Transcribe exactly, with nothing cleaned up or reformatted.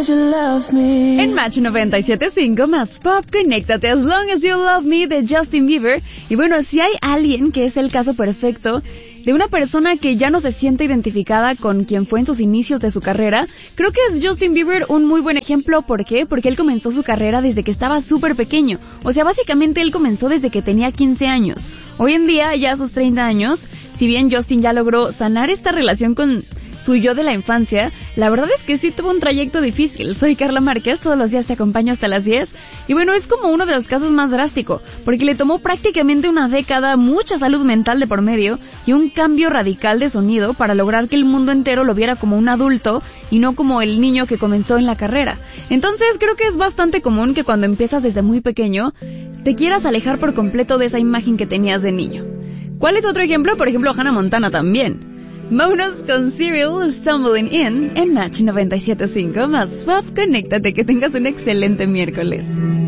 as you love me. En Match noventa y siete punto cinco más pop, conéctate As Long As You Love Me de Justin Bieber. Y bueno, si hay alguien que es el caso perfecto de una persona que ya no se siente identificada con quien fue en sus inicios de su carrera, creo que es Justin Bieber un muy buen ejemplo. ¿Por qué? Porque él comenzó su carrera desde que estaba súper pequeño. O sea, básicamente él comenzó desde que tenía quince años. Hoy en día, ya a sus treinta años, si bien Justin ya logró sanar esta relación con su yo de la infancia, la verdad es que sí tuvo un trayecto difícil. Soy Carla Márquez, todos los días te acompaño hasta las diez. Y bueno, es como uno de los casos más drásticos, porque le tomó prácticamente una década, mucha salud mental de por medio y un cambio radical de sonido para lograr que el mundo entero lo viera como un adulto y no como el niño que comenzó en la carrera. Entonces creo que es bastante común que cuando empiezas desde muy pequeño, te quieras alejar por completo de esa imagen que tenías de niño. ¿Cuál es otro ejemplo? Por ejemplo, Hannah Montana también. Vámonos con Cyril, Stumbling In, en Match noventa y siete punto cinco más pop, conéctate, que tengas un excelente miércoles.